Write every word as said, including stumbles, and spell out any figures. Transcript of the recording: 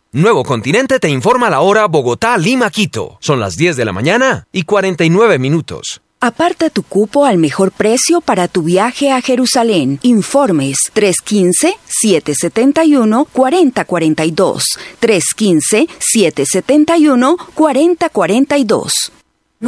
Nuevo Continente te informa la hora Bogotá, Lima, Quito. Son las diez de la mañana y cuarenta y nueve minutos. Aparta tu cupo al mejor precio para tu viaje a Jerusalén. Informes tres uno cinco, siete siete uno, cuatro cero cuatro dos. tres uno cinco, siete siete uno, cuatro cero cuatro dos.